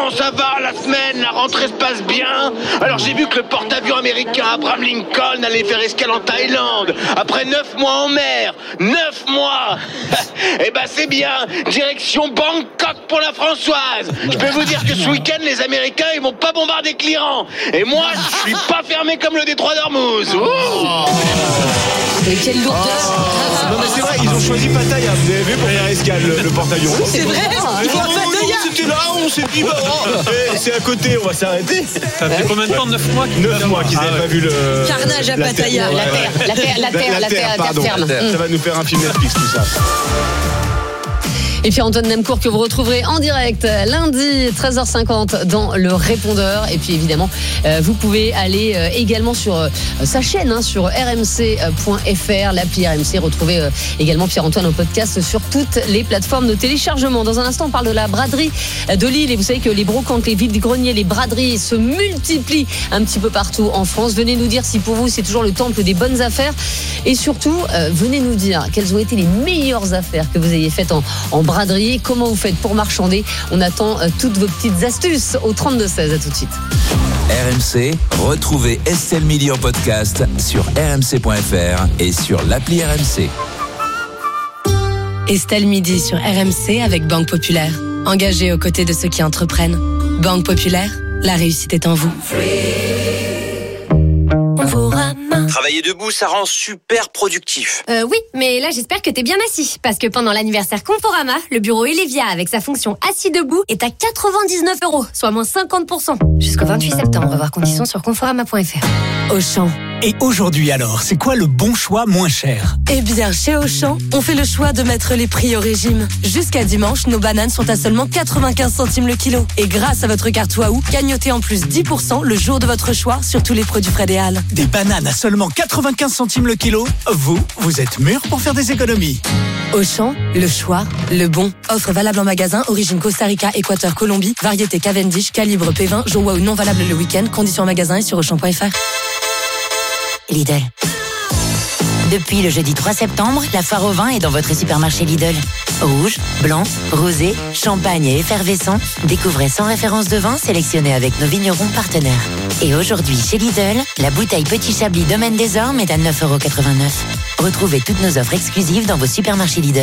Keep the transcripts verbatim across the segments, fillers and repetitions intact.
Bon, ça va, la semaine, la rentrée se passe bien. Alors j'ai vu que le porte-avions américain Abraham Lincoln allait faire escale en Thaïlande. Après neuf mois en mer. Neuf mois. Eh ben c'est bien. Direction Bangkok pour la Françoise. Je peux vous dire que ce week-end, les Américains, ils vont pas bombarder Cléran. Et moi, je suis pas fermé comme le détroit d'Ormuz. Ouh. Mais quelle lourdeur. Oh. Non mais c'est vrai, ils ont choisi Pattaya. Vous avez vu pour faire escale le, le porte-avions. C'est vrai. Ils vont à Pattaya. C'était là, on s'est dit bah oh, c'est à côté, on va s'arrêter. Ça fait combien de temps? neuf mois qu'ils neuf mois qu'ils n'avaient ah, pas vu le carnage à Pattaya. La terre, la terre, la terre, la terre, la terre ferme. Ça va nous faire un film Netflix tout ça. Et puis Antoine Nemcourt que vous retrouverez en direct lundi treize heures cinquante dans le répondeur. Et puis évidemment euh, vous pouvez aller euh, également sur euh, sa chaîne hein, sur r m c point f r, l'appli R M C. Retrouvez euh, également Pierre-Antoine en podcast sur toutes les plateformes de téléchargement. Dans un instant on parle de la braderie de Lille. Et vous savez que les brocantes, les vides-greniers, les braderies se multiplient un petit peu partout en France. Venez nous dire si pour vous c'est toujours le temple des bonnes affaires. Et surtout euh, venez nous dire quelles ont été les meilleures affaires que vous ayez faites en, en braderie. Comment vous faites pour marchander? On attend euh, toutes vos petites astuces au trente-deux seize. À tout de suite. R M C, retrouvez Estelle Midi en podcast sur r m c point f r et sur l'appli R M C. Estelle Midi sur R M C avec Banque Populaire. Engagée aux côtés de ceux qui entreprennent. Banque Populaire, la réussite est en vous. Travailler debout, ça rend super productif. Euh, oui, mais là, j'espère que t'es bien assis. Parce que pendant l'anniversaire Conforama, le bureau Elevia avec sa fonction assis debout est à quatre-vingt-dix-neuf euros, soit moins cinquante pour cent. Jusqu'au vingt-huit septembre, voir conditions sur conforama point f r. Auchan. Et aujourd'hui alors, c'est quoi le bon choix moins cher? Eh bien, chez Auchan, on fait le choix de mettre les prix au régime. Jusqu'à dimanche, nos bananes sont à seulement quatre-vingt-quinze centimes le kilo. Et grâce à votre carte Waouh, gagnotez en plus dix pour cent le jour de votre choix sur tous les produits frais des Halles. Des bananes à seulement quatre-vingt-quinze centimes le kilo? Vous, vous êtes mûrs pour faire des économies. Auchan, le choix, le bon. Offre valable en magasin, origine Costa Rica, Équateur, Colombie, variété Cavendish, calibre P vingt, jour Waouh non valable le week-end, conditions en magasin et sur auchan point f r. Lidl. Depuis le jeudi trois septembre, la foire au vin est dans votre supermarché Lidl. Rouge, blanc, rosé, champagne et effervescent. Découvrez cent références de vin sélectionnées avec nos vignerons partenaires. Et aujourd'hui, chez Lidl, la bouteille Petit Chablis Domaine des Ormes est à neuf euros quatre-vingt-neuf. Retrouvez toutes nos offres exclusives dans vos supermarchés Lidl.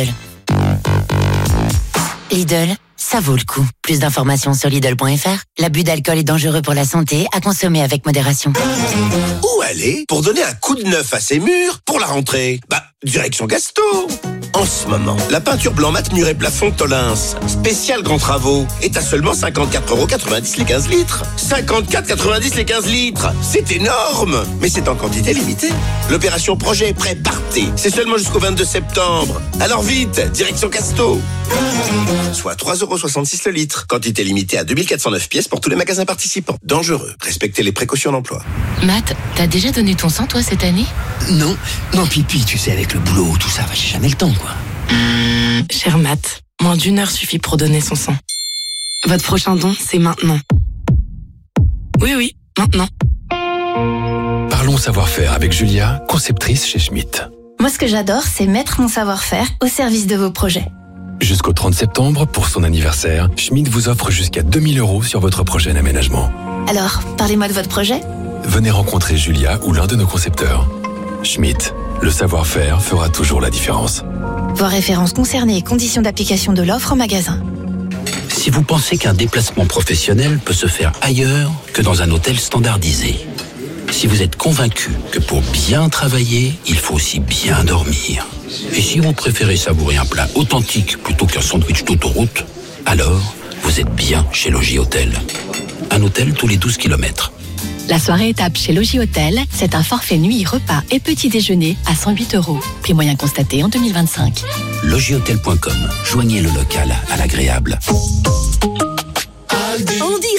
Lidl, ça vaut le coup. Plus d'informations sur Lidl point f r. L'abus d'alcool est dangereux pour la santé, à consommer avec modération. Où aller pour donner un coup de neuf à ses murs pour la rentrée? Bah, direction Gasto. En ce moment, la peinture blanc mat mur et plafond Tolins, spécial grands travaux, est à seulement cinquante-quatre euros quatre-vingt-dix les quinze litres. cinquante-quatre euros quatre-vingt-dix les quinze litres. C'est énorme, mais c'est en quantité limitée. L'opération projet est prêt, partez. C'est seulement jusqu'au vingt-deux septembre. Alors vite, direction Gasto. Soit trois euros soixante-six le litre. Quantité limitée à deux mille quatre cent neuf pièces pour tous les magasins participants. Dangereux. Respectez les précautions d'emploi. Matt, t'as déjà donné ton sang, toi, cette année? Non. Non, Pipi, tu sais, avec le boulot, tout ça, j'ai jamais le temps, quoi. Mmh, cher Matt, moins d'une heure suffit pour donner son sang. Votre prochain don, c'est maintenant. Oui, oui, maintenant. Parlons savoir-faire avec Julia, conceptrice chez Schmitt. Moi, ce que j'adore, c'est mettre mon savoir-faire au service de vos projets. Jusqu'au trente septembre, pour son anniversaire, Schmitt vous offre jusqu'à deux mille euros sur votre projet d'aménagement. Alors, parlez-moi de votre projet. Venez rencontrer Julia ou l'un de nos concepteurs. Schmitt, le savoir-faire fera toujours la différence. Voir références concernées et conditions d'application de l'offre en magasin. Si vous pensez qu'un déplacement professionnel peut se faire ailleurs que dans un hôtel standardisé, si vous êtes convaincu que pour bien travailler, il faut aussi bien dormir, et si vous préférez savourer un plat authentique plutôt qu'un sandwich d'autoroute, alors vous êtes bien chez Logis Hôtel. Un hôtel tous les douze kilomètres. La soirée étape chez Logis Hôtel, c'est un forfait nuit, repas et petit déjeuner à cent huit euros. Prix moyen constaté en deux mille vingt-cinq. logis hôtel point com. Joignez le local à l'agréable. En direct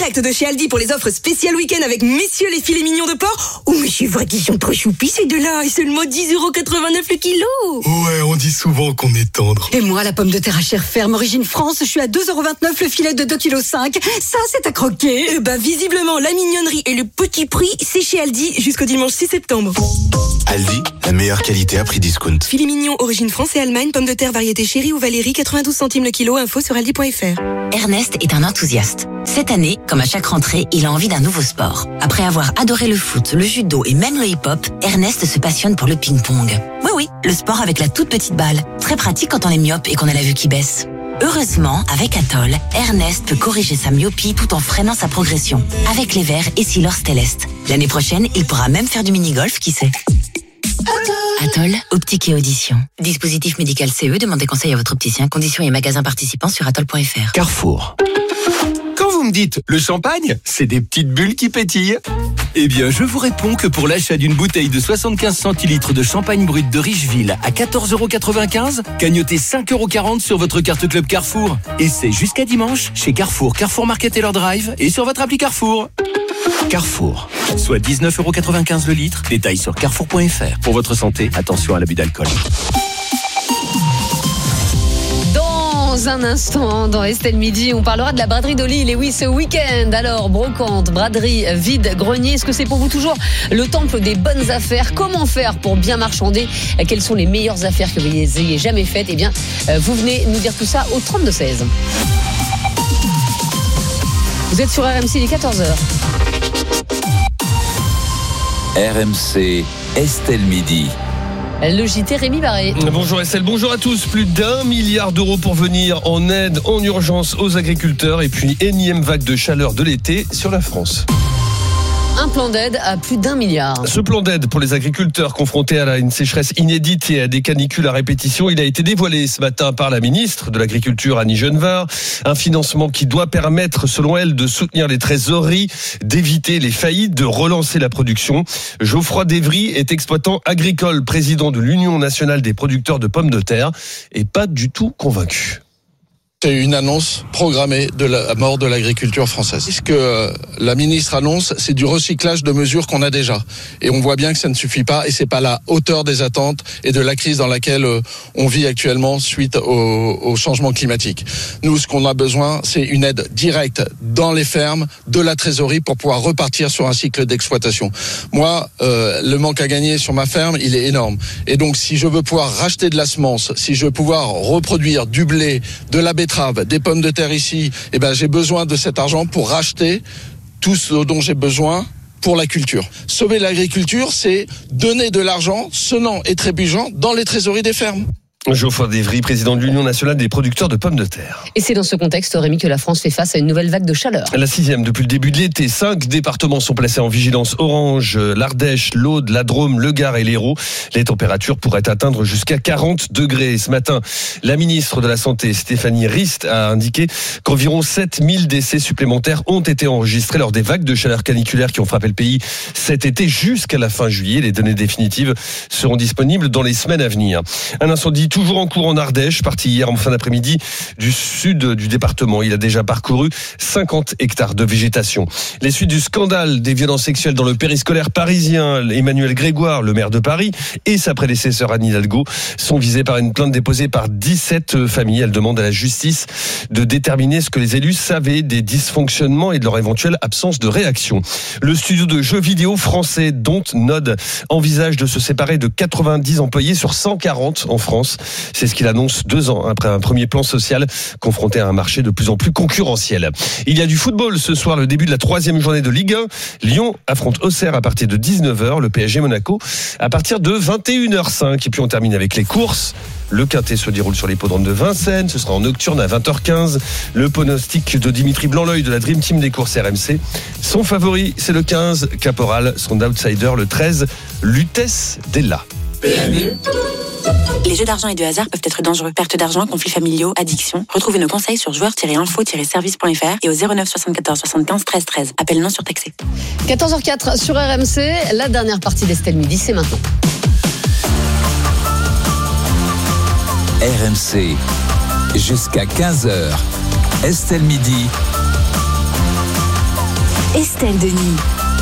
direct de chez Aldi pour les offres spéciales week-end avec messieurs les filets mignons de porc. Oh, mais c'est vrai qu'ils sont trop choupis ces deux-là. Et seulement dix euros quatre-vingt-neuf le kilo. Ouais, on dit souvent qu'on est tendre. Et moi, la pomme de terre à chair ferme origine France, je suis à deux euros vingt-neuf le filet de deux virgule cinq kilos. Ça, c'est à croquer. Eh ben, visiblement, la mignonnerie et le petit prix, c'est chez Aldi jusqu'au dimanche six septembre. Aldi, la meilleure qualité à prix discount. Filet mignon, origine France et Allemagne, pomme de terre variété chérie ou Valérie, quatre-vingt-douze centimes le kilo, info sur aldi point fr. Ernest est un enthousiaste. Cette année, comme à chaque rentrée, il a envie d'un nouveau sport. Après avoir adoré le foot, le judo et même le hip-hop, Ernest se passionne pour le ping-pong. Oui, oui, le sport avec la toute petite balle. Très pratique quand on est myope et qu'on a la vue qui baisse. Heureusement, avec Atoll, Ernest peut corriger sa myopie tout en freinant sa progression. Avec les verres et Silor Stellest. L'année prochaine, il pourra même faire du mini-golf, qui sait. Atoll, optique et audition. Dispositif médical C E, demandez conseil à votre opticien. Conditions et magasins participants sur atoll point fr. Carrefour. Quand vous me dites le champagne, c'est des petites bulles qui pétillent. Eh bien, je vous réponds que pour l'achat d'une bouteille de soixante-quinze centilitres de champagne brut de Richeville à quatorze euros quatre-vingt-quinze, gagnotez cinq euros quarante sur votre carte Club Carrefour. Et c'est jusqu'à dimanche chez Carrefour, Carrefour Market et leur drive et sur votre appli Carrefour. Carrefour, soit dix-neuf euros quatre-vingt-quinze le litre. Détail sur carrefour point fr. Pour votre santé, attention à l'abus d'alcool. Dans un instant, dans Estelle Midi, on parlera de la braderie de Lille. Et oui, ce week-end, alors, brocante, braderie, vide, grenier, est-ce que c'est pour vous toujours le temple des bonnes affaires? Comment faire pour bien marchander? Quelles sont les meilleures affaires que vous ayez jamais faites? Eh bien, vous venez nous dire tout ça au trente-deux seize. Vous êtes sur R M C, il est quatorze heures. R M C, Estelle Midi. Le J T Rémi Barré. Bonjour Estelle, bonjour à tous. Plus d'un milliard d'euros pour venir en aide en urgence aux agriculteurs et puis énième vague de chaleur de l'été sur la France. Un plan d'aide à plus d'un milliard. Ce plan d'aide pour les agriculteurs confrontés à une sécheresse inédite et à des canicules à répétition, il a été dévoilé ce matin par la ministre de l'Agriculture, Annie Genevard. Un financement qui doit permettre, selon elle, de soutenir les trésoreries, d'éviter les faillites, de relancer la production. Geoffroy Devry est exploitant agricole, président de l'Union nationale des producteurs de pommes de terre, et pas du tout convaincu. C'est une annonce programmée de la mort de l'agriculture française. Ce que la ministre annonce, c'est du recyclage de mesures qu'on a déjà. Et on voit bien que ça ne suffit pas et c'est pas la hauteur des attentes et de la crise dans laquelle on vit actuellement suite au, au changement climatique. Nous, ce qu'on a besoin, c'est une aide directe dans les fermes, de la trésorerie pour pouvoir repartir sur un cycle d'exploitation. Moi, euh, le manque à gagner sur ma ferme, il est énorme. Et donc, si je veux pouvoir racheter de la semence, si je veux pouvoir reproduire du blé, de la betterave, des pommes de terre ici, eh ben j'ai besoin de cet argent pour racheter tout ce dont j'ai besoin pour la culture. Sauver l'agriculture, c'est donner de l'argent sonnant et trébuchant dans les trésoreries des fermes. Geoffroy Devry, président de l'Union nationale des producteurs de pommes de terre. Et c'est dans ce contexte, Rémi, que la France fait face à une nouvelle vague de chaleur. La sixième depuis le début de l'été. Cinq départements sont placés en vigilance orange. L'Ardèche, l'Aude, la Drôme, le Gard et l'Hérault. Les températures pourraient atteindre jusqu'à quarante degrés. Ce matin, la ministre de la Santé, Stéphanie Rist, a indiqué qu'environ sept mille décès supplémentaires ont été enregistrés lors des vagues de chaleur caniculaire qui ont frappé le pays cet été jusqu'à la fin juillet. Les données définitives seront disponibles dans les semaines à venir. Un incendie toujours en cours en Ardèche, parti hier en fin d'après-midi du sud du département. Il a déjà parcouru cinquante hectares de végétation. Les suites du scandale des violences sexuelles dans le périscolaire parisien, Emmanuel Grégoire, le maire de Paris, et sa prédécesseur Anne Hidalgo sont visés par une plainte déposée par dix-sept familles. Elle demande à la justice de déterminer ce que les élus savaient des dysfonctionnements et de leur éventuelle absence de réaction. Le studio de jeux vidéo français Dontnod envisage de se séparer de quatre-vingt-dix employés sur cent quarante en France. C'est ce qu'il annonce deux ans après un premier plan social confronté à un marché de plus en plus concurrentiel. Il y a du football ce soir, le début de la troisième journée de Ligue un. Lyon affronte Auxerre à partir de dix-neuf heures, le P S G Monaco à partir de vingt et une heures cinq. Et puis on termine avec les courses. Le quintet se déroule sur l'hippodrome de Vincennes. Ce sera en nocturne à vingt heures quinze. Le pronostic de Dimitri Blanc-L'Oeil de la Dream Team des courses R M C. Son favori, c'est le quinze, Caporal. Son outsider, le treize, Lutèce Della. Les jeux d'argent et de hasard peuvent être dangereux. Perte d'argent, conflits familiaux, addiction. Retrouvez nos conseils sur joueurs tiret info tiret service point fr et au zéro neuf soixante-quatorze soixante-quinze treize treize. Appel non surtaxé. quatorze heures quatre sur R M C. La dernière partie d'Estelle Midi, c'est maintenant. R M C, jusqu'à quinze heures. Estelle Midi. Estelle Denis.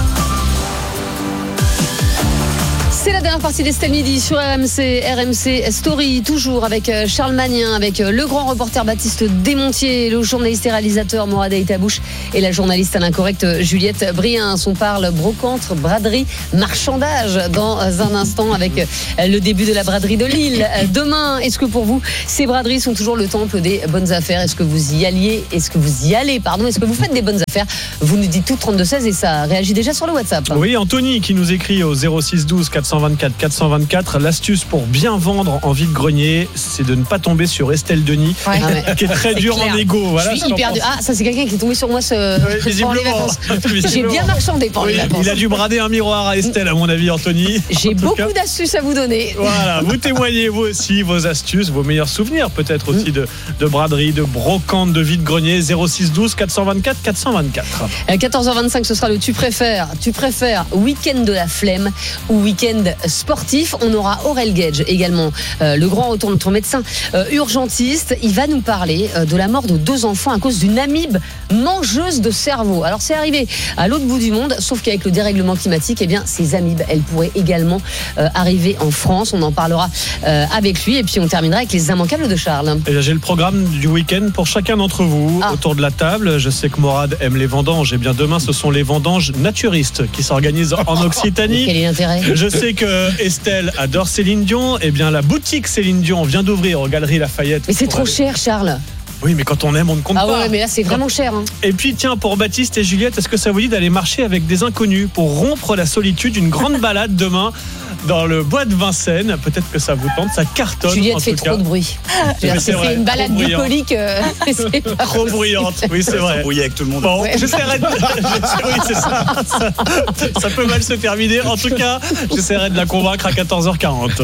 C'est la dernière partie d'Estelle Midi sur R M C, R M C Story, toujours avec Charles Magnin, avec le grand reporter Baptiste Desmontiers, le journaliste et réalisateur Morad Aitabouche et la journaliste à l'incorrect Juliette Brien. On parle brocante, braderie, marchandage dans un instant avec le début de la braderie de Lille. Demain, est-ce que pour vous, ces braderies sont toujours le temple des bonnes affaires? Est-ce que vous y alliez? Est-ce que vous y allez? Pardon. Est-ce que vous faites des bonnes affaires? Vous nous dites tout trente-deux seize et ça réagit déjà sur le WhatsApp. Oui, Anthony qui nous écrit au zéro six douze quatre cent vingt-quatre quatre cent vingt-quatre. L'astuce pour bien vendre en vide-grenier, c'est de ne pas tomber sur Estelle Denis, ouais. ah ouais. qui est très c'est dur clair. en égo. Voilà, je suis hyper dur. Ah, ça c'est quelqu'un qui est tombé sur moi ce... oui, pendant les vacances. J'ai bien marchandé pendant oui, les vacances. Il a dû brader un miroir à Estelle, à mon avis, Anthony. J'ai beaucoup cas. d'astuces à vous donner. Voilà, vous témoignez vous aussi vos astuces, vos meilleurs souvenirs, peut-être aussi de, de braderie, de brocante, de vide-grenier. Zéro six douze quatre cent vingt-quatre quatre cent vingt-quatre. À quatorze heures vingt-cinq, ce sera le tu préfères. Tu préfères week-end de la flemme ou week-end sportif? On aura Aurel Gage également, euh, le grand retour de notre médecin euh, urgentiste. Il va nous parler euh, de la mort de deux enfants à cause d'une amibe mangeuse de cerveau. Alors c'est arrivé à l'autre bout du monde, sauf qu'avec le dérèglement climatique, eh bien ces amibes, elles pourraient également euh, arriver en France. On en parlera euh, avec lui et puis on terminera avec les immanquables de Charles. Et j'ai le programme du week-end pour chacun d'entre vous ah. autour de la table. Je sais que Morad aime les vendanges. Et bien demain, ce sont les vendanges naturistes qui s'organisent en Occitanie. Quel est l'intérêt? Je sais que Estelle adore Céline Dion. Eh bien, la boutique Céline Dion vient d'ouvrir aux Galeries Lafayette. Mais c'est trop aller... cher, Charles. Oui, mais quand on aime, on ne compte ah pas. Ah ouais, mais là, c'est vraiment cher. Hein. Et puis, tiens, pour Baptiste et Juliette, est-ce que ça vous dit d'aller marcher avec des inconnus pour rompre la solitude? Une grande balade demain dans le bois de Vincennes. Peut-être que ça vous tente, ça cartonne. Juliette en fait tout trop cas. de bruit. C'est, c'est une balade bucolique. Euh, c'est pas trop bruyante. Oui, c'est vrai. Brouiller avec tout le monde. Bon, ouais. j'essaierai de. oui, c'est ça. ça. Ça peut mal se terminer. En tout cas, j'essaierai de la convaincre à quatorze heures quarante.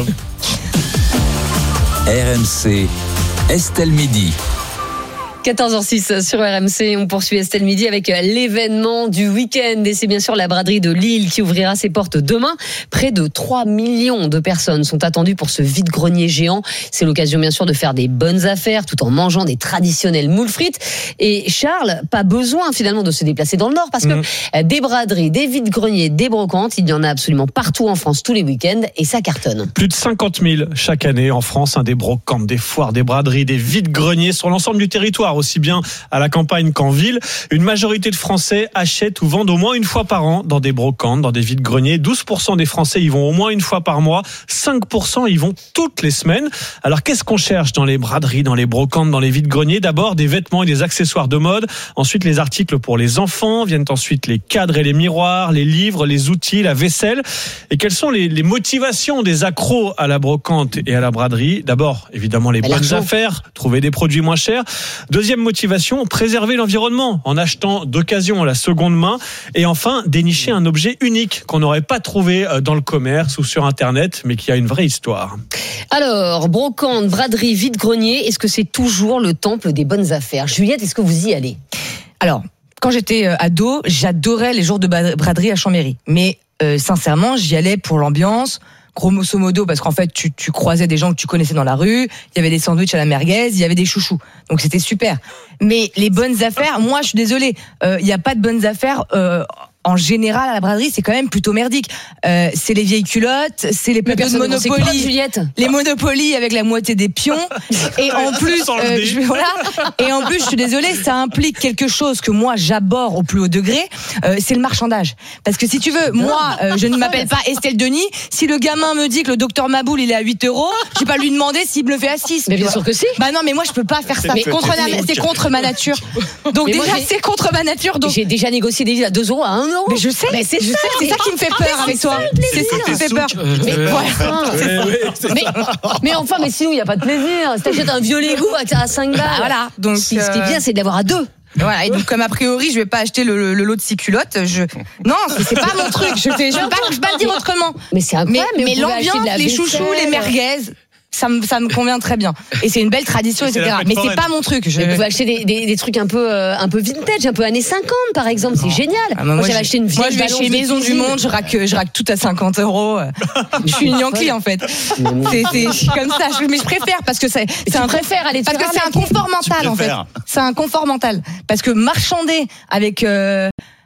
R M C, Estelle Midi. quatorze heures six sur R M C, on poursuit Estelle Midi avec l'événement du week-end et c'est bien sûr la braderie de Lille qui ouvrira ses portes demain. Près de trois millions de personnes sont attendues pour ce vide-grenier géant. C'est l'occasion bien sûr de faire des bonnes affaires tout en mangeant des traditionnels moules frites. Et Charles, pas besoin finalement de se déplacer dans le Nord parce que mmh. des braderies, des vide-greniers, des brocantes, il y en a absolument partout en France tous les week-ends et ça cartonne. Plus de cinquante mille chaque année en France, hein, des brocantes, des foires, des braderies, des vide-greniers sur l'ensemble du territoire, aussi bien à la campagne qu'en ville. Une majorité de Français achètent ou vendent au moins une fois par an dans des brocantes, dans des vide-greniers. douze pour cent des Français y vont au moins une fois par mois. cinq pour cent y vont toutes les semaines. Alors qu'est-ce qu'on cherche dans les braderies, dans les brocantes, dans les vide-greniers? D'abord des vêtements et des accessoires de mode. Ensuite les articles pour les enfants. Viennent ensuite les cadres et les miroirs, les livres, les outils, la vaisselle. Et quelles sont les, les motivations des accros à la brocante et à la braderie? D'abord, évidemment, les bonnes l'argent. affaires, trouver des produits moins chers. Deuxième motivation, préserver l'environnement en achetant d'occasion à la seconde main. Et enfin, dénicher un objet unique qu'on n'aurait pas trouvé dans le commerce ou sur Internet, mais qui a une vraie histoire. Alors, brocante, braderie, vide-grenier, est-ce que c'est toujours le temple des bonnes affaires? Juliette, est-ce que vous y allez? Alors, quand j'étais ado, j'adorais les jours de braderie à Chambéry. Mais euh, sincèrement, j'y allais pour l'ambiance, grosso modo, parce qu'en fait, tu, tu croisais des gens que tu connaissais dans la rue, il y avait des sandwichs à la merguez, il y avait des chouchous. Donc c'était super. Mais les bonnes affaires, moi, je suis désolée, euh, il n'y a pas de bonnes affaires... Euh, en général, à la braderie, c'est quand même plutôt merdique. Euh, c'est les vieilles culottes, c'est les plateaux de Monopoly, les Monopoly avec la moitié des pions. Et en plus, euh, je, voilà. Et en plus, je suis désolée, ça implique quelque chose que moi j'aborde au plus haut degré. Euh, c'est le marchandage. Parce que si tu veux, moi, euh, je ne m'appelle pas Estelle Denis. Si le gamin me dit que le docteur Maboul il est à huit euros, je vais pas lui demander s'il me le fait à six. Mais bien sûr que si. Bah non, mais moi je peux pas faire ça. C'est contre, la, c'est contre ma nature. Donc mais déjà, moi, c'est contre ma nature. Donc j'ai déjà négocié des vies à deux euros à un euro. Mais je sais, mais c'est, ça, c'est ça qui me fait peur avec toi. C'est ça qui me fait peur. Mais, voilà. mais, mais enfin, mais sinon, il n'y a pas de plaisir. Si t'achètes un vieux Lego à cinq balles. Bah, voilà. Donc, ce qui est bien, c'est de l'avoir à deux. Voilà, et donc comme a priori je vais pas acheter le, le, le lot de six culottes, je non c'est, c'est pas mon truc, je fais je vais pas, je vais pas le dire autrement. Mais c'est incroyable. Mais, mais l'ambiance, les chouchous, les merguez. Ça me, ça me convient très bien. Et c'est une belle tradition, et cetera. Mais c'est pas mon truc. Je... Vous pouvez acheter des, des, des trucs un peu, euh, un peu vintage, un peu années cinquante, par exemple. C'est génial. Ah, moi, moi, j'avais acheté une vieille Moi, je vais chez Maison du Monde, je raque, je raque tout à cinquante euros. Je suis une Yankee, en fait. C'est, c'est comme ça. Je, mais je préfère parce que c'est, c'est un, préfère aller parce que c'est un confort mental, en fait. C'est un confort mental. Parce que marchander avec, euh,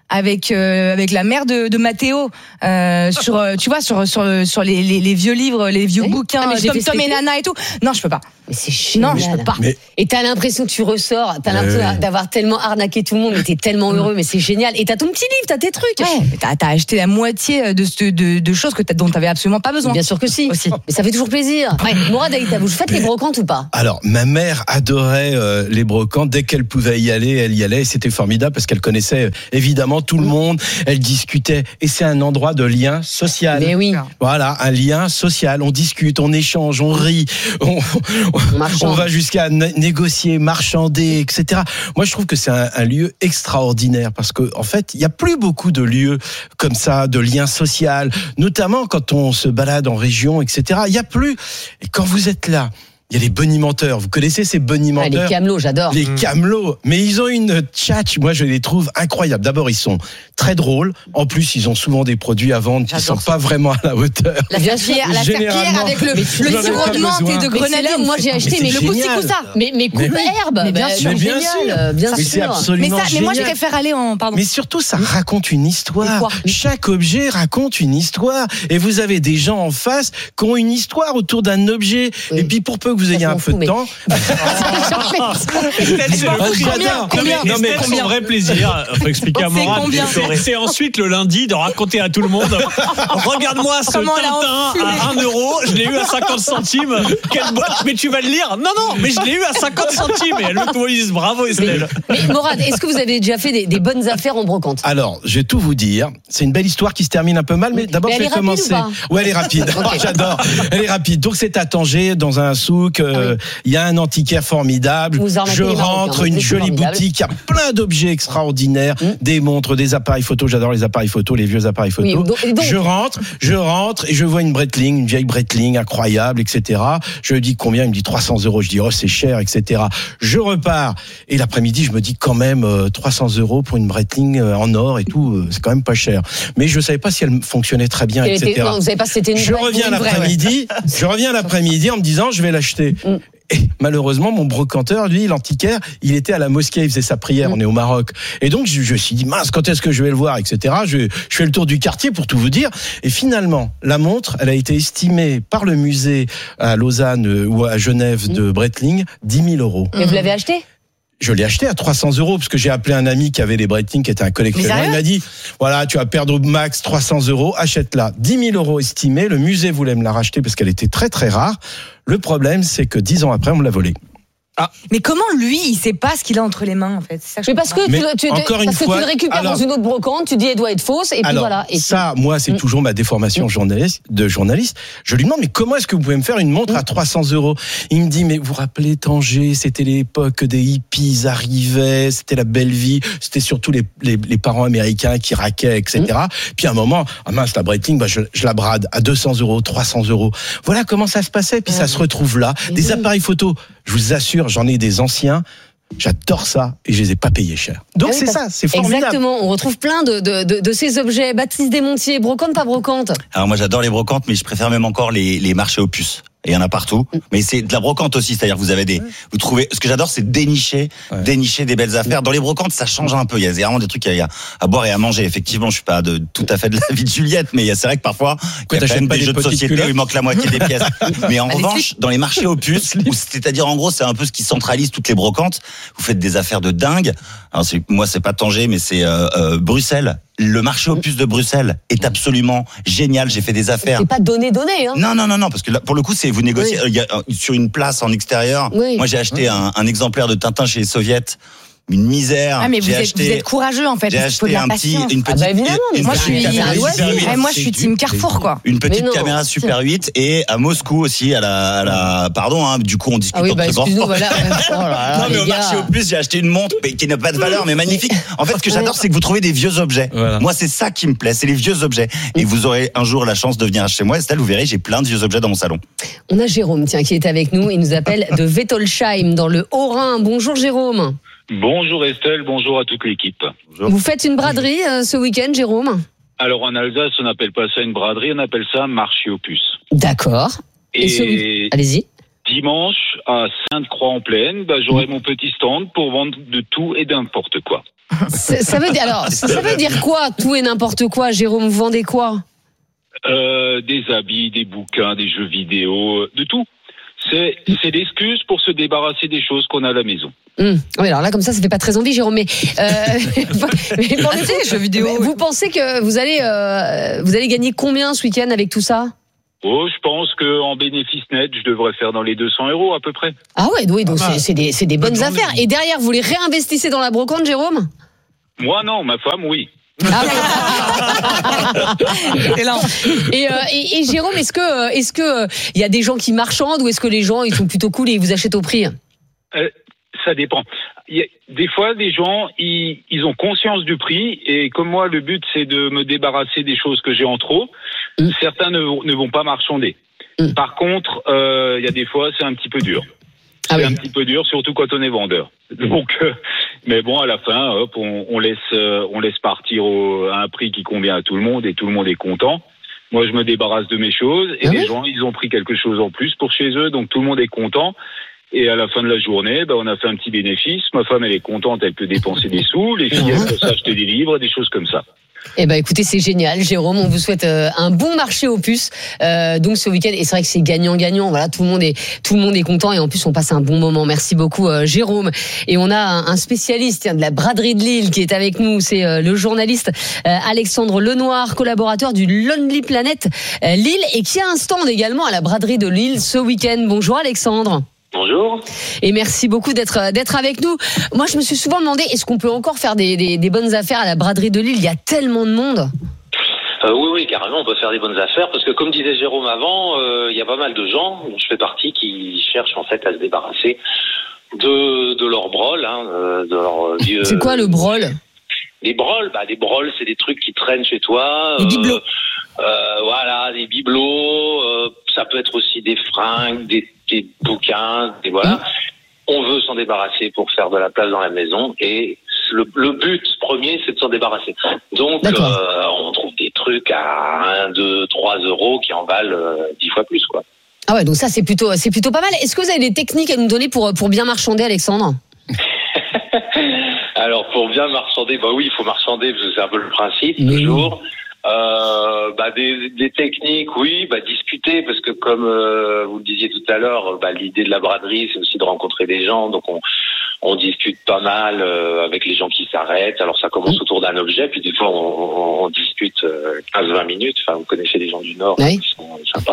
avec euh, avec la mère de, de Mathéo euh, sur euh, tu vois sur sur sur les, les, les vieux livres, les vieux oui. bouquins, ah, Tom Tom et Nana et tout. Non, je peux pas. Mais c'est génial. Non, je peux pas. Mais... Et t'as l'impression que tu ressors, t'as l'impression euh... d'avoir tellement arnaqué tout le monde, mais t'es tellement heureux, mais c'est génial. Et t'as ton petit livre, t'as tes trucs. Ouais, t'as, t'as acheté la moitié de de, de choses que t'as, dont t'avais absolument pas besoin. Bien sûr que si. Aussi. Mais ça fait toujours plaisir. Ouais. Mourad Aïtabou, faites les brocantes ou pas? Alors, ma mère adorait euh, les brocantes. Dès qu'elle pouvait y aller, elle y allait. Et c'était formidable parce qu'elle connaissait euh, évidemment tout le monde. Elle discutait. Et c'est un endroit de lien social. Mais oui. Voilà, un lien social. On discute, on échange, on rit, on, on, on va jusqu'à né- négocier, marchander, et cetera. Moi, je trouve que c'est un, un lieu extraordinaire parce que, en fait, il y a plus beaucoup de lieux comme ça, de liens sociaux, notamment quand on se balade en région, et cetera. Il y a plus. Et quand vous êtes là, il y a les bonimenteurs. Vous connaissez ces bonimenteurs? Ah, les camelots, j'adore. Les camelots. Mais ils ont une tchatch. Moi, je les trouve incroyables. D'abord, ils sont très drôles. En plus, ils ont souvent des produits à vendre qui ne sont pas vraiment à la hauteur. La serpillière, la serpillière avec le, le sirop de menthe et de grenadine. Moi, j'ai acheté, mais, mais le coupe ça. Mais, mais coupe herbe. Mais bien sûr, mais bien génial. Bien mais sûr. c'est absolument mais, ça, mais moi, je génial. préfère aller en, pardon. Mais surtout, ça raconte une histoire. Chaque objet raconte une histoire. Et vous avez des gens en face qui ont une histoire autour d'un objet. Oui. Et puis, pour peu que vous ayez un peu de temps, non mais c'est un vrai plaisir. Faut expliquer à Mourad. C'est ensuite le lundi de raconter à tout le monde. Regarde-moi ce Tintin à un euro. Je l'ai eu à cinquante centimes. Quelle boîte. Mais tu vas le lire? Non non. Mais je l'ai eu à cinquante centimes. Et elle me dise bravo Estelle. Mais, mais Mourad, est-ce que vous avez déjà fait des, des bonnes affaires en brocante? Alors, je vais tout vous dire. C'est une belle histoire qui se termine un peu mal, mais d'abord mais je vais commencer. Ouais, elle est rapide. Okay. J'adore. Elle est rapide. Donc c'est à Tanger, dans un souk. Euh, ah oui. Il y a un antiquaire formidable. Je rentre, une jolie boutique. Il y a plein d'objets extraordinaires, mmh. des montres, des appareils photo. J'adore les appareils photo, les vieux appareils photo. Oui, donc, donc... Je rentre, je rentre et je vois une Breitling, une vieille Breitling incroyable, et cetera. Je lui dis combien? Il me dit trois cents euros. Je dis oh c'est cher, et cetera. Je repars et l'après-midi je me dis quand même euh, trois cents euros pour une Breitling euh, en or et tout, euh, c'est quand même pas cher. Mais je savais pas si elle fonctionnait très bien, elle et cetera. Était, non, vous savez pas si c'était une je vraie, reviens une l'après-midi, vraie, ouais. je reviens l'après-midi en me disant je vais l'acheter. Mm. Et malheureusement, mon brocanteur, lui, l'antiquaire, il était à la mosquée, il faisait sa prière, mmh. on est au Maroc. Et donc, je, je me suis dit, mince, quand est-ce que je vais le voir, et cetera. Je, je fais le tour du quartier pour tout vous dire. Et finalement, la montre, elle a été estimée par le musée à Lausanne ou à Genève mmh. de Breitling, dix mille euros. Et vous l'avez acheté ? Je l'ai acheté à trois cents euros parce que j'ai appelé un ami qui avait les Breitling, qui était un collectionneur. Il m'a dit, voilà, tu vas perdre au max trois cents euros, achète-la. dix mille euros estimés. Le musée voulait me la racheter parce qu'elle était très très rare. Le problème, c'est que dix ans après, on me l'a volée. Ah. Mais comment lui, il sait pas ce qu'il a entre les mains en fait? C'est ça que mais parce que, mais tu, tu, encore parce une que fois, tu le récupères alors, dans une autre brocante, tu dis elle doit être fausse et puis alors, voilà. Et ça, puis... moi, c'est mmh. toujours ma déformation mmh. journaliste, de journaliste. Je lui demande mais comment est-ce que vous pouvez me faire une montre mmh. à trois cents euros? Il me dit mais vous vous rappelez Tanger, c'était l'époque des hippies arrivaient, c'était la belle vie, c'était surtout les, les, les parents américains qui raquaient, et cetera. Mmh. Puis à un moment, ah mince la Breitling, bah je, je la brade à deux cents euros, trois cents euros. Voilà comment ça se passait. Puis mmh. ça se retrouve là. Mmh. Des appareils photo. Je vous assure, j'en ai des anciens. J'adore ça et je les ai pas payés cher. Donc ah oui, c'est ça, c'est formidable. Exactement, on retrouve plein de, de, de, de ces objets. Baptiste Desmontiers, brocante, pas brocante? Alors moi j'adore les brocantes, mais je préfère même encore les, les marchés aux puces. Et il y en a partout, mais c'est de la brocante aussi, c'est-à-dire que vous avez des, vous trouvez, ce que j'adore, c'est dénicher, ouais. dénicher des belles affaires. Dans les brocantes, ça change un peu. Il y a vraiment des trucs à, à boire et à manger. Effectivement, je suis pas de tout à fait de la vie de Juliette, mais c'est vrai que parfois, il y a quand même des jeux de société où il manque la moitié des pièces. Mais en revanche, dans les marchés aux puces, où, c'est-à-dire en gros, c'est un peu ce qui centralise toutes les brocantes. Vous faites des affaires de dingue. Alors c'est, moi, c'est pas Tanger, mais c'est euh, euh, Bruxelles. Le marché aux puces de Bruxelles est absolument génial. J'ai fait des affaires. C'est pas donné donné, hein. Non, non, non, non, parce que là, pour le coup, c'est vous négociez. Oui. Il y a, sur une place en extérieur. Oui. Moi, j'ai acheté oui. un, un exemplaire de Tintin chez les Soviets. Une misère. Ah mais vous, j'ai êtes, acheté, vous êtes courageux en fait. J'ai acheté un petit, une petite. Ah bah évidemment. Une moi, petite je suis, ouais, moi je suis team Carrefour quoi. Une petite caméra Super huit et à Moscou aussi à la, à la pardon hein. Du coup on discute. Ah oui, bah excuse-nous voilà. Oh là là, non mais au marché aux puces j'ai acheté une montre qui n'a pas de valeur mais magnifique. En fait ce que j'adore c'est que vous trouvez des vieux objets. Voilà. Moi c'est ça qui me plaît, c'est les vieux objets. Et vous aurez un jour la chance de venir chez moi, Estelle, vous verrez j'ai plein de vieux objets dans mon salon. On a Jérôme tiens qui est avec nous, il nous appelle de Wettolsheim dans le Haut-Rhin. Bonjour Jérôme. Bonjour Estelle, bonjour à toute l'équipe. Bonjour. Vous faites une braderie euh, ce week-end, Jérôme? Alors en Alsace, on n'appelle pas ça une braderie, on appelle ça un marché aux puces. D'accord. Et, Et ce... allez-y. dimanche à Sainte-Croix-en-Plaine, bah, j'aurai mon petit stand pour vendre de tout et n'importe quoi. Ça, ça veut dire alors, ça, ça veut dire quoi, tout et n'importe quoi, Jérôme? Vous vendez quoi? Euh, des habits, des bouquins, des jeux vidéo, de tout. C'est, c'est l'excuse pour se débarrasser des choses qu'on a à la maison. Mmh. Oui, alors là, comme ça, ça fait pas très envie, Jérôme. Mais, euh, mais pour les Assez, jeux vidéo. Vous pensez que vous allez, euh, vous allez gagner combien ce week-end avec tout ça? Oh, je pense qu'en bénéfice net, je devrais faire dans les deux cents euros à peu près. Ah ouais, oui, donc Ah, c'est, c'est des, c'est des bonnes affaires. Et derrière, vous les réinvestissez dans la brocante, Jérôme? Moi non, ma femme oui. et, là, et, euh, et, et Jérôme, est-ce que, est-ce que il y a des gens qui marchandent ou est-ce que les gens ils sont plutôt cool et ils vous achètent au prix? Euh, ça dépend. Il y a, des fois, des gens, ils, ils ont conscience du prix et comme moi, le but c'est de me débarrasser des choses que j'ai en trop. Mmh. Certains ne, ne vont pas marchander. Mmh. Par contre, euh, il y a des fois, c'est un petit peu dur. C'est ah oui. un petit peu dur, surtout quand on est vendeur. Donc, euh, mais bon, à la fin, hop, on, on laisse, euh, on laisse partir au, à un prix qui convient à tout le monde et tout le monde est content. Moi, je me débarrasse de mes choses et ah les oui. gens, ils ont pris quelque chose en plus pour chez eux, donc tout le monde est content. Et à la fin de la journée, ben, on a fait un petit bénéfice. Ma femme, elle est contente, elle peut dépenser des sous. Les filles, elles peuvent s'acheter des livres, des choses comme ça. Eh ben, écoutez, c'est génial, Jérôme. On vous souhaite euh, un bon marché aux puces. Euh, donc ce week-end, et c'est vrai que c'est gagnant-gagnant. Voilà, tout le monde est tout le monde est content et en plus on passe un bon moment. Merci beaucoup, euh, Jérôme. Et on a un, un spécialiste tiens, de la braderie de Lille qui est avec nous. C'est euh, le journaliste euh, Alexandre Lenoir, collaborateur du Lonely Planet euh, Lille et qui a un stand également à la braderie de Lille ce week-end. Bonjour, Alexandre. Bonjour. Et merci beaucoup d'être d'être avec nous. Moi, je me suis souvent demandé, est-ce qu'on peut encore faire des, des, des bonnes affaires à la braderie de Lille? Il y a tellement de monde. Euh, oui, oui, carrément, on peut faire des bonnes affaires parce que, comme disait Jérôme avant, euh, il y a pas mal de gens, dont je fais partie, qui cherchent en fait à se débarrasser de de leur brol, hein, de leur vieux. C'est quoi le brol? Les brols, bah des brols, c'est des trucs qui traînent chez toi. Des bibelots. Euh, euh, voilà, des bibelots. Euh, ça peut être aussi des fringues, des, des bouquins, et voilà. Mmh. On veut s'en débarrasser pour faire de la place dans la maison et le, le but premier, c'est de s'en débarrasser. Donc, euh, on trouve des trucs à un, deux, trois euros qui en valent euh, dix fois plus, quoi. Ah ouais, donc ça c'est plutôt c'est plutôt pas mal. Est-ce que vous avez des techniques à nous donner pour pour bien marchander, Alexandre? Alors, pour bien marchander, bah oui, il faut marchander, parce que c'est un peu le principe, mmh. toujours. Euh, bah des, des techniques, oui, bah discuter, parce que comme euh, vous le disiez tout à l'heure, bah l'idée de la braderie, c'est aussi de rencontrer des gens, donc on, on discute pas mal euh, avec les gens qui s'arrêtent. Alors ça commence autour d'un objet, puis des fois on, on, on discute euh, quinze vingt minutes. Enfin, vous connaissez les gens du Nord, oui. Qui sont sympas.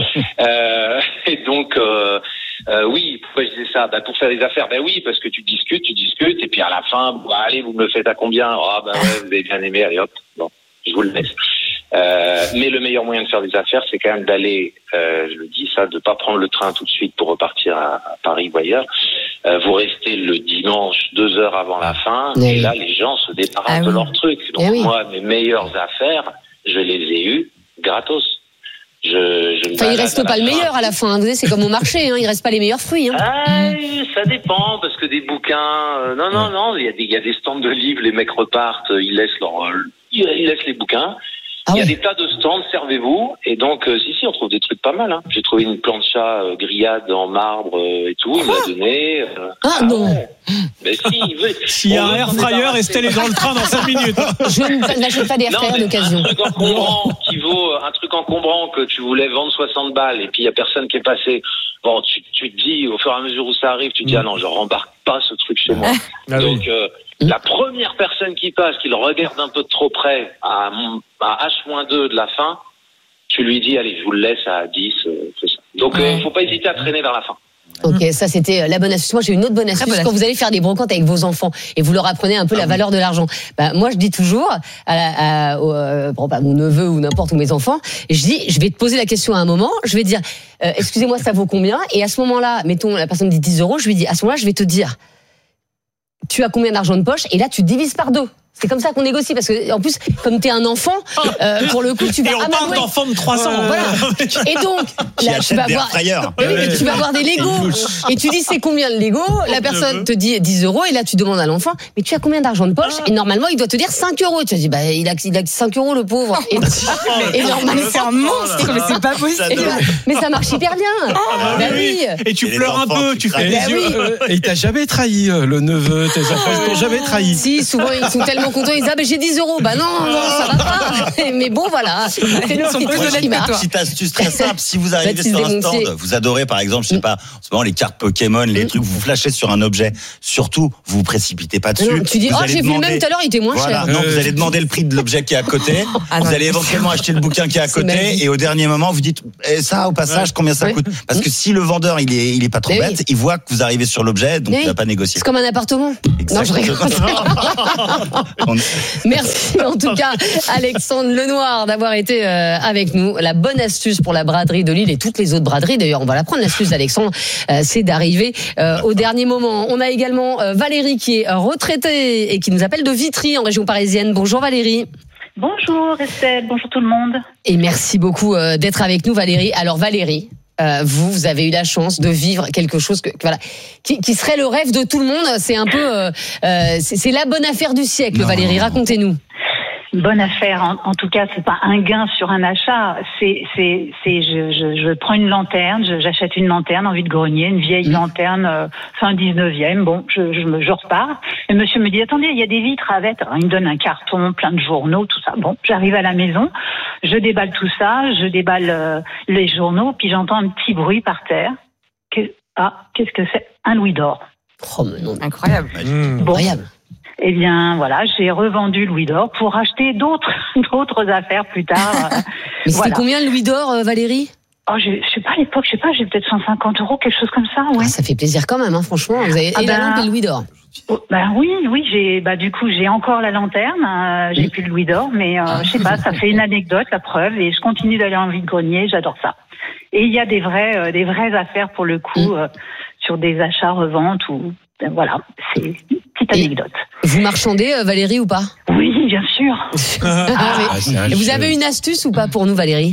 euh, et donc, euh, euh, oui, pourquoi je disais ça? Bah pour faire des affaires, bah oui, parce que tu discutes, tu discutes, et puis à la fin, bah, allez, vous me le faites à combien? Ah bah ouais, vous avez bien aimé, allez hop, bon. Je vous le laisse. Euh, mais le meilleur moyen de faire des affaires, c'est quand même d'aller, euh, je le dis ça, de pas prendre le train tout de suite pour repartir à, à Paris ou ailleurs. Euh, vous restez le dimanche deux heures avant la fin, oui. Et là, les gens se débarrassent ah, de oui. leurs trucs. Donc eh oui. moi, mes meilleures affaires, je les ai eues gratos. Je, je enfin, il reste pas le meilleur à la fin. Vous savez, c'est comme au marché, hein, il reste pas les meilleurs fruits. Hein. Ah, ça dépend, parce que des bouquins, euh, non, non, non, il y a des, il y a des stands de livres, les mecs repartent, ils laissent leur, euh, ils laissent les bouquins. Ah il y a ouais. des tas de stands, servez-vous. Et donc, euh, si, si, on trouve des trucs pas mal. Hein. J'ai trouvé une plancha euh, grillade en marbre euh, et tout. Il me l'a donné. Euh, ah, ah non. Ouais. Mais si, il veut. S'il y a un air fryer, Estelle est dans le train dans cinq minutes. Je n'achète pas d'air fryer d'occasion. Un truc encombrant qui vaut, un truc encombrant que tu voulais vendre soixante balles et puis il y a personne qui est passé. Bon, tu, tu te dis, au fur et à mesure où ça arrive, tu te dis, ah non, je rembarque pas ce truc chez moi. Ah, donc, oui. euh, la première personne qui passe, qui le regarde un peu de trop près, à, à H moins deux de la fin, tu lui dis, allez, je vous le laisse à dix, euh, c'est ça. Donc, il ouais. euh, faut pas hésiter à traîner vers la fin. Ok, ça c'était la bonne astuce. Moi j'ai une autre bonne astuce. Bonne quand astuce. Vous allez faire des brocantes avec vos enfants et vous leur apprenez un peu ah la oui. valeur de l'argent. Bah, moi je dis toujours à, la, à, à, à, à mon neveu ou n'importe où mes enfants, je dis je vais te poser la question à un moment, je vais te dire euh, excusez-moi ça vaut combien? Et à ce moment-là, mettons la personne dit dix euros, je lui dis à ce moment-là je vais te dire tu as combien d'argent de poche? Et là tu divises par deux. C'est comme ça qu'on négocie parce que en plus comme t'es un enfant, euh, pour le coup tu vas. Et on parle d'enfants de trois ans. Voilà. Et donc là tu vas voir. Oui, mais tu vas voir des Legos et tu dis c'est combien le Lego. La personne te dit dix euros et là tu demandes à l'enfant mais tu as combien d'argent de poche et normalement il doit te dire cinq euros. Tu te dis bah il a il a cinq euros le pauvre. Et, et normalement c'est un monstre mais c'est pas possible. Bah, mais ça marche hyper bien. Ah, bah oui. Et tu et pleures un peu, tu fais les yeux. Et il t'a jamais trahi le neveu, tes enfants ils t'ont jamais trahi. Si souvent ils sont tellement contents, ils disent ah ben j'ai dix euros, bah non, non ça va pas. Mais bon voilà, c'est le petit truc qui marche. Petite astuce très simple, si vous arrivez sur un stand, vous adorez par exemple, je sais pas, en ce moment les cartes Pokémon, les trucs, vous flashez sur un objet, surtout vous vous précipitez pas dessus. Non, tu dis oh j'ai vu le même tout à l'heure, il était moins voilà, cher. Non, vous allez demander le prix de l'objet qui est à côté, ah, vous non, allez éventuellement acheter le bouquin qui est à côté et au dernier moment vous dites eh, ça au passage combien ça coûte, parce que si le vendeur il est il est pas trop bête, il voit que vous arrivez sur l'objet donc il va pas négocier. C'est comme un appartement. Non je rigole. Merci en tout cas Alexandre Lenoir d'avoir été euh, avec nous. La bonne astuce pour la braderie de Lille et toutes les autres braderies, d'ailleurs on va la prendre l'astuce d'Alexandre, euh, c'est d'arriver euh, au dernier moment. On a également euh, Valérie qui est retraitée et qui nous appelle de Vitry en région parisienne. Bonjour Valérie. Bonjour Estelle, bonjour tout le monde. Et merci beaucoup euh, d'être avec nous Valérie. Alors Valérie, Euh, vous, vous avez eu la chance de vivre quelque chose que, que voilà, qui, qui serait le rêve de tout le monde. C'est un peu, euh, euh, c'est, c'est la bonne affaire du siècle. Non, Valérie, racontez-nous. Une bonne affaire. En, en tout cas, c'est pas un gain sur un achat. C'est, c'est, c'est, je, je, je prends une lanterne, je, j'achète une lanterne en vide-grenier, une vieille mmh. lanterne euh, fin dix-neuvième. Bon, je, je me, je repars. Et monsieur me dit, attendez, il y a des vitres avec. Alors, il me donne un carton, plein de journaux, tout ça. Bon, j'arrive à la maison, je déballe tout ça, je déballe euh, les journaux, puis j'entends un petit bruit par terre. Que, ah, qu'est-ce que c'est? Un louis d'or. Oh, mais non, incroyable. Mmh. Bon. Incroyable. Eh bien, voilà, j'ai revendu le louis d'or pour acheter d'autres, d'autres affaires plus tard. Mais c'était voilà. Combien le louis d'or, euh, Valérie? Oh, je, je sais pas, à l'époque, je sais pas, j'ai peut-être cent cinquante euros, quelque chose comme ça, ouais. Ah, ça fait plaisir quand même, hein, franchement. Vous avez ah et ben, la lampe et le louis d'or. Oh, ben oui, oui, j'ai, bah, du coup, j'ai encore la lanterne, euh, j'ai oui. plus le louis d'or, mais, euh, je sais pas, ça fait une anecdote, la preuve, et je continue d'aller en vide-grenier, j'adore ça. Et il y a des vrais, euh, des vraies affaires pour le coup, mmh. euh, sur des achats, reventes ou, ben, voilà, c'est une petite anecdote. Et vous marchandez, euh, Valérie, ou pas? Oui, bien sûr. ah, ah, et vous avez une astuce ou pas pour nous, Valérie?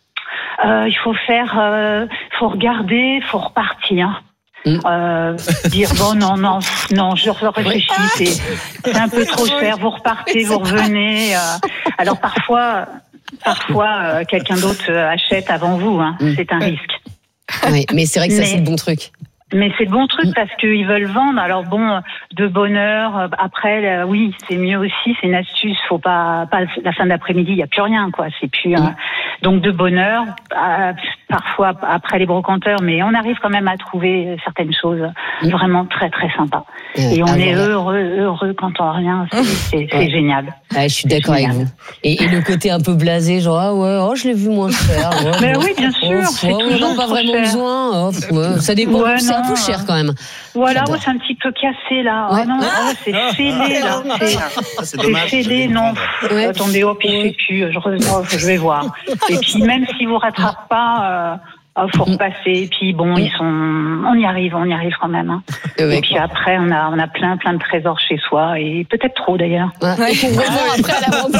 Euh, il faut faire, euh, faut regarder, faut repartir. Mmh. Euh, dire bon non non non je réfléchis, c'est, c'est un peu trop cher, vous repartez, vous revenez. Euh, alors parfois parfois euh, quelqu'un d'autre achète avant vous, hein, mmh. c'est un risque. Oui, mais c'est vrai que ça mais, c'est le bon truc. Mais c'est le bon truc parce qu'ils veulent vendre. Alors bon, de bonne heure. Après, euh, oui, c'est mieux aussi. C'est une astuce. Faut pas, pas la fin d'après-midi, il y a plus rien, quoi. C'est plus. Euh, donc de bonne heure. Euh, parfois après les brocanteurs, mais on arrive quand même à trouver certaines choses vraiment très très sympas. Et on ah, est voilà. heureux, heureux quand on a rien. C'est, c'est, c'est ouais. génial. Ah, je suis d'accord avec vous. Et, et le côté un peu blasé, genre ah ouais, oh je l'ai vu moins cher. Ouais, mais bon, oui, bien sûr. Oh, c'est ouais, on n'a pas vraiment cher. besoin. Oh, ouais, ça dépend. Ouais, c'est un peu cher quand même. Voilà, ouais, c'est un petit peu cassé là. Ouais. Oh non, oh, c'est fêlé là. C'est, c'est, c'est fêlé, non. Ouais. Attendez, oh, puis je sais plus. Je, oh, je vais voir. Et puis même si vous rattrapez pas. Euh, Il faut repasser, et puis bon, ils sont, on y arrive, on y arrive quand même. Hein. Et, et puis après, on a, on a plein, plein de trésors chez soi, et peut-être trop d'ailleurs. Ouais. Ouais. Après, à la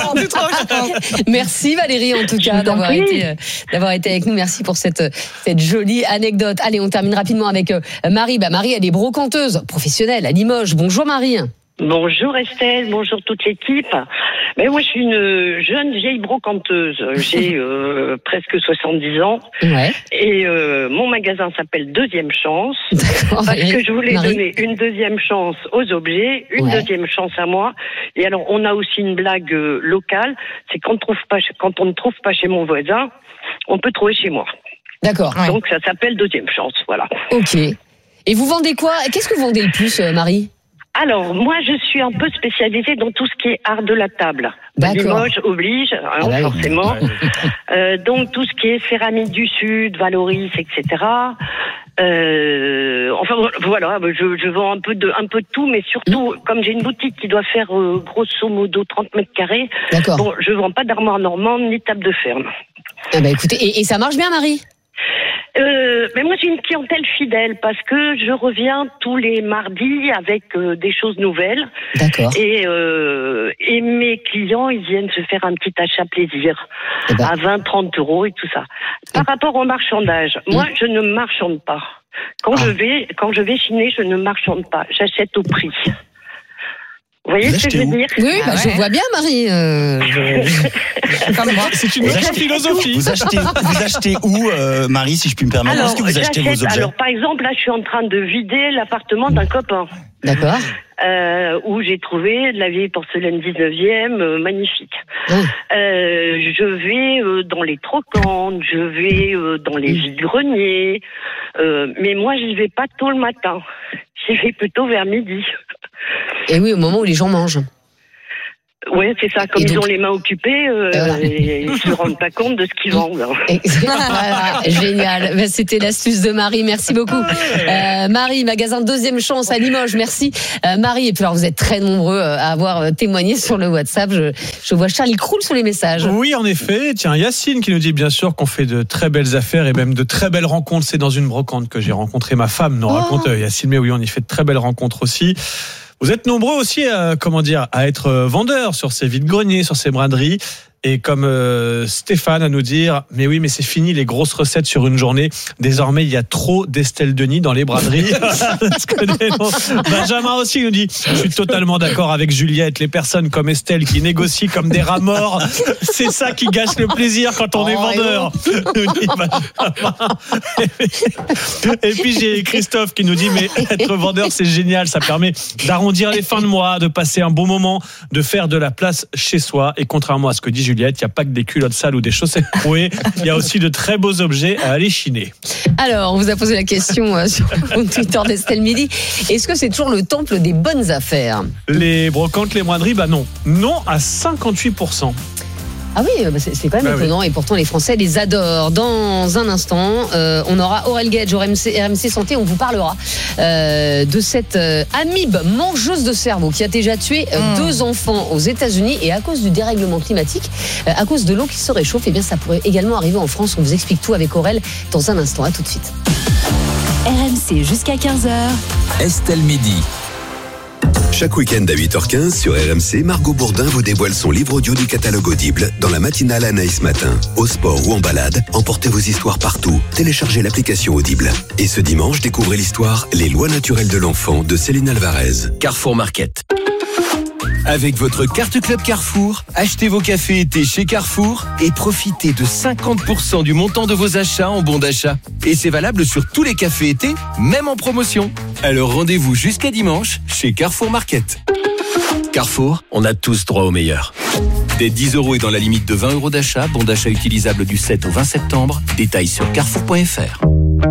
Merci Valérie en tout cas d'avoir été, euh, d'avoir été avec nous. Merci pour cette, cette jolie anecdote. Allez, on termine rapidement avec euh, Marie. Bah Marie, elle est brocanteuse professionnelle à Limoges. Bonjour Marie. Bonjour Estelle, bonjour toute l'équipe. Mais moi je suis une jeune vieille brocanteuse, j'ai euh, presque soixante-dix ans ouais. et euh, mon magasin s'appelle Deuxième Chance D'accord, parce que je voulais Marie. donner une deuxième chance aux objets, une ouais. deuxième chance à moi. Et alors on a aussi une blague euh, locale, c'est quand on, trouve pas, quand on ne trouve pas chez mon voisin, on peut trouver chez moi. D'accord. Donc ouais. ça s'appelle Deuxième Chance, voilà. Ok. Et vous vendez quoi? Qu'est-ce que vous vendez le plus, euh, Marie? Alors, moi, je suis un peu spécialisée dans tout ce qui est art de la table. D'accord. Limoges oblige, hein, ah bah forcément. Oui. Euh, donc, tout ce qui est céramique du Sud, Valoris, et cetera. Euh, enfin, voilà, je, je vends un peu de, un peu de tout, mais surtout, mmh. comme j'ai une boutique qui doit faire euh, grosso modo trente mètres carrés, D'accord. bon, je vends pas d'armoire normande ni table de ferme. Ah bah écoutez, et, et ça marche bien, Marie? Euh, mais moi j'ai une clientèle fidèle parce que je reviens tous les mardis avec euh, des choses nouvelles. D'accord. Et, euh, et mes clients, ils viennent se faire un petit achat plaisir eh ben. à vingt, trente euros et tout ça. Par et... rapport au marchandage, mmh. moi je ne marchande pas. Quand ah. je vais, quand je vais chiner, je ne marchande pas. J'achète au prix. Vous voyez ce que je veux dire? Oui, bah, ah ouais. je vois bien, Marie. Euh, je... Comme moi. C'est une autre philosophie. Vous achetez, vous achetez où, euh, Marie, si je puis me permettre? Alors, Où est-ce que vous achetez vos objets? Alors, par exemple, là, je suis en train de vider l'appartement d'un copain. D'accord. Euh, où j'ai trouvé de la vieille porcelaine dix-neuvième, euh, magnifique. Oh. Euh, je vais euh, dans les trocantes, je vais euh, dans les vides-greniers, euh, mais moi, j'y vais pas tôt le matin. J'y vais plutôt vers midi. Et oui, au moment où les gens mangent. Oui, c'est ça. Comme et ils donc, ont les mains occupées, euh, voilà. et ils se rendent pas compte de ce qu'ils vendent. Voilà, génial. Ben, c'était l'astuce de Marie. Merci beaucoup. Euh, Marie, magasin Deuxième Chance à Limoges. Merci, euh, Marie. Et puis alors, vous êtes très nombreux à avoir témoigné sur le WhatsApp. Je, je vois Charles, il croule sous les messages. Oui, en effet. Tiens, Yacine qui nous dit bien sûr qu'on fait de très belles affaires et même de très belles rencontres. C'est dans une brocante que j'ai rencontré ma femme. Nous oh. raconte Yacine, mais oui, on y fait de très belles rencontres aussi. Vous êtes nombreux aussi à, comment dire, à être vendeurs sur ces vides-greniers, sur ces braderies. Et comme euh, Stéphane à nous dire, mais oui, mais c'est fini les grosses recettes sur une journée. Désormais, il y a trop d'Estelle Denis dans les braderies. Benjamin aussi nous dit, je suis totalement d'accord avec Juliette. Les personnes comme Estelle qui négocient comme des rats morts, c'est ça qui gâche le plaisir quand on oh, est vendeur. Et puis j'ai Christophe qui nous dit, mais être vendeur, c'est génial. Ça permet d'arrondir les fins de mois, de passer un bon moment, de faire de la place chez soi. Et contrairement à ce que dit Juliette, il n'y a pas que des culottes sales ou des chaussettes trouées, il y a aussi de très beaux objets à aller chiner. Alors, on vous a posé la question euh, sur le compte Twitter d'Estelle Midi. Est-ce que c'est toujours le temple des bonnes affaires? Les brocantes, les moineries, bah non. Non à cinquante-huit pour cent. Ah oui, bah c'est, c'est quand même bah étonnant oui. Et pourtant les Français les adorent. Dans un instant, euh, on aura Aurel Gage, R M C, R M C Santé, on vous parlera euh, de cette euh, amibe mangeuse de cerveau qui a déjà tué euh, mmh. deux enfants aux États-Unis et à cause du dérèglement climatique, euh, à cause de l'eau qui se réchauffe, et eh bien ça pourrait également arriver en France. On vous explique tout avec Aurel dans un instant. À tout de suite. R M C jusqu'à quinze heures. Estelle Midi. Chaque week-end à huit heures quinze sur R M C, Margot Bourdin vous dévoile son livre audio du catalogue Audible dans la matinale Anaïs Matin. Au sport ou en balade, emportez vos histoires partout. Téléchargez l'application Audible. Et ce dimanche, découvrez l'histoire Les lois naturelles de l'enfant de Céline Alvarez. Carrefour Market. Avec votre carte Club Carrefour, achetez vos cafés été chez Carrefour et profitez de cinquante pour cent du montant de vos achats en bons d'achat. Et c'est valable sur tous les cafés été, même en promotion. Alors rendez-vous jusqu'à dimanche chez Carrefour Market. Carrefour, on a tous droit au meilleur. Dès dix euros et dans la limite de vingt euros d'achat, bon d'achat utilisable du sept au vingt septembre. Détails sur carrefour point f r.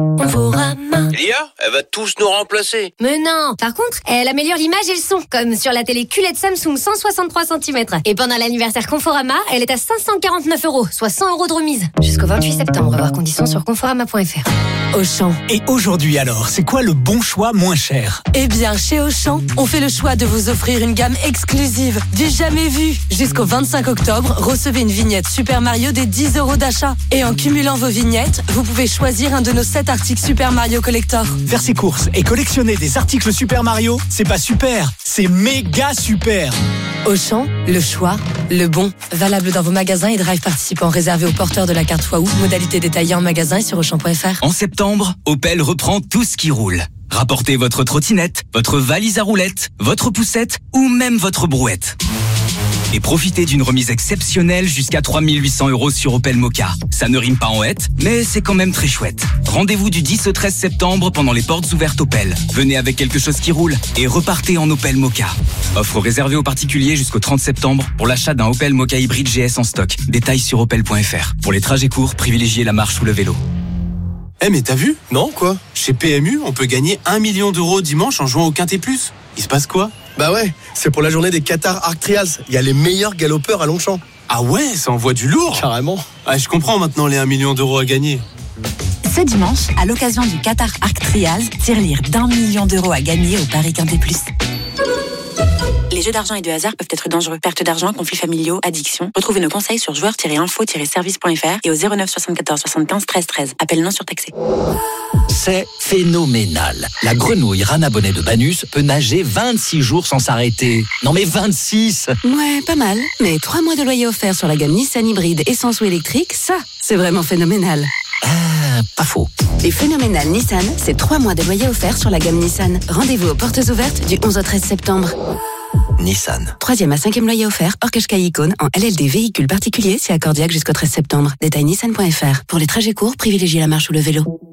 Lia, elle va tous nous remplacer. Mais non. Par contre, elle améliore l'image et le son, comme sur la télé Q L E D Samsung cent soixante-trois centimètres. Et pendant l'anniversaire Conforama, elle est à cinq cent quarante-neuf euros, soit cent euros de remise. Jusqu'au vingt-huit septembre, voir conditions sur conforama point f r. Auchan. Et aujourd'hui alors, c'est quoi le bon choix moins cher? Eh bien, chez Auchan, on fait le choix de vous offrir une gamme exclusive, du jamais vu. Jusqu'au vingt-cinq octobre, recevez une vignette Super Mario des dix euros d'achat. Et en cumulant vos vignettes, vous pouvez choisir un de nos sept articles Super Mario Collector. Faire ses courses et collectionner des articles Super Mario, c'est pas super, c'est méga super. Auchan, le choix, le bon. Valable dans vos magasins et drive participants réservés aux porteurs de la carte Waouh. Modalité détaillée en magasin et sur auchan point f r. En septembre, Opel reprend tout ce qui roule. Rapportez votre trottinette, votre valise à roulettes, votre poussette ou même votre brouette. Et profitez d'une remise exceptionnelle jusqu'à trois mille huit cents euros sur Opel Mokka. Ça ne rime pas en hête, mais c'est quand même très chouette. Rendez-vous du dix au treize septembre pendant les portes ouvertes Opel. Venez avec quelque chose qui roule et repartez en Opel Mokka. Offre réservée aux particuliers jusqu'au trente septembre pour l'achat d'un Opel Mokka hybride G S en stock. Détails sur opel point f r. Pour les trajets courts, privilégiez la marche ou le vélo. Eh hey, mais t'as vu? Non, quoi? Chez P M U, on peut gagner un million d'euros dimanche en jouant au Quintet Plus. Il se passe quoi? Bah ouais, c'est pour la journée des Qatar Arc Trials. Il y a les meilleurs galopeurs à Longchamp. Ah ouais, ça envoie du lourd. Carrément. Ah, je comprends maintenant les un million d'euros à gagner. Ce dimanche, à l'occasion du Qatar Arc Trials, tirelire d'un million d'euros à gagner au Paris Quintet Plus. Les jeux d'argent et de hasard peuvent être dangereux. Perte d'argent, conflits familiaux, addiction. Retrouvez nos conseils sur joueurs tiret info tiret service point f r et au zéro neuf soixante-quatorze soixante-quinze treize treize. Appel non surtaxé. C'est phénoménal. La grenouille Rana Bonnet de Banus peut nager vingt-six jours sans s'arrêter. Non mais vingt-six! Ouais, pas mal. Mais trois mois de loyer offert sur la gamme Nissan hybride essence ou électrique, ça, c'est vraiment phénoménal. Ah, pas faux. Et phénoménal Nissan, c'est trois mois de loyer offert sur la gamme Nissan. Rendez-vous aux portes ouvertes du onze au treize septembre. Nissan. Troisième à cinquième loyer offert, hors Qashqai Icône, en L L D véhicule particulier, c'est accordiaque jusqu'au treize septembre. Détail nissan point f r. Pour les trajets courts, privilégiez la marche ou le vélo.